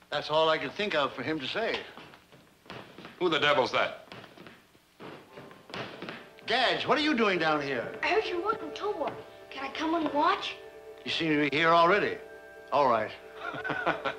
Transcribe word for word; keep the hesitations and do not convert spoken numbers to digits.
That's all I could think of for him to say. Who the devil's that? Gadge, what are you doing down here? I heard you working Toba. Can I come and watch? You seem to be here already. All right.